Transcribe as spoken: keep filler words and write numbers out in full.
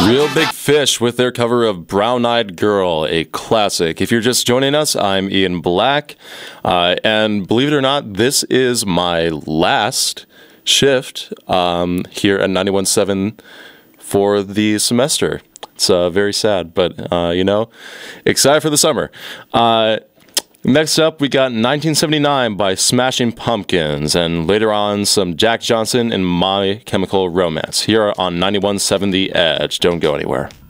Real Big Fish with their cover of Brown Eyed Girl, a classic. If you're just joining us, I'm Ian Black, uh, and believe it or not, this is my last shift um, here at ninety-one point seven for the semester. It's uh, very sad, but, uh, you know, excited for the summer. Uh, next up, we got nineteen seventy-nine by Smashing Pumpkins, and later on, some Jack Johnson and My Chemical Romance here on ninety-one point seven The Edge. Don't go anywhere.